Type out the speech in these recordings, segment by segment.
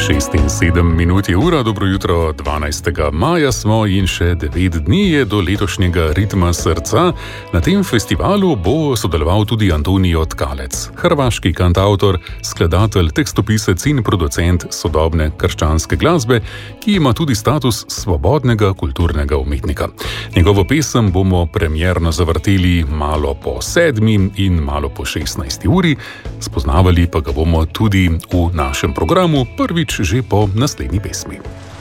6 in 7 minut je ura, dobro jutro, 12. maja smo in še 9 dni je do letošnjega Ritma srca. Na tem festivalu bo sodeloval tudi Antonijo Tkalec, hrvaški kantavtor, skladatelj, tekstopisec in producent sodobne krščanske glasbe, ki ima tudi status svobodnega kulturnega umetnika. Njegovo pesem bomo premierno zavrteli malo po 7 in malo po 16 uri, spoznavali pa ga bomo tudi v našem programu, prvič že po naslednji pesmi.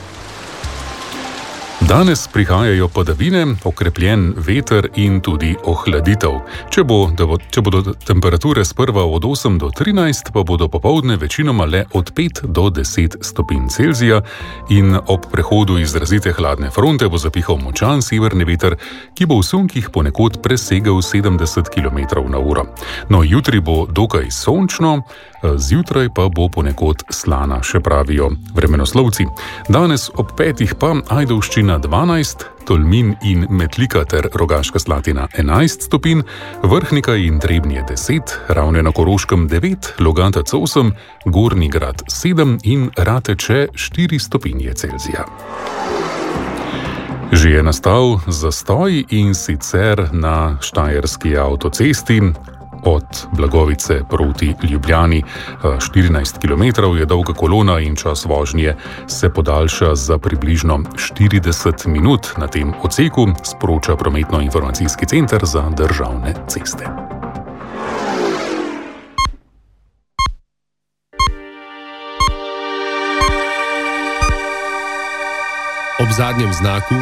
Danes prihajajo padavine, okrepljen veter in tudi ohladitev. Če bodo temperature sprva od 8 do 13, pa bodo popoldne večinoma le od 5 do 10 stopinj Celzija in ob prehodu izrazite hladne fronte bo zapihal močan severni veter, ki bo v sunkih ponekod presegel 70 km/h. No, jutri bo dokaj sončno, zjutraj pa bo ponekod slana, še pravijo vremenoslovci. Danes ob 5 pa Ajdovščina 12, Tolmin in Metlika ter Rogaška Slatina 11 stopinj, Vrhnika in Trebnje 10, Ravne na Koroškem 9, Logatec 8, Gornji Grad 7 in Rateče 4 stopinje Celzija. Že je nastal zastoj in sicer na štajerski avtocesti. Od Blagovice proti Ljubljani 14 km je dolga kolona in čas vožnje se podaljša za približno 40 minut. Na tem odseku sporoča prometno-informacijski center za državne ceste. Ob zadnjem znaku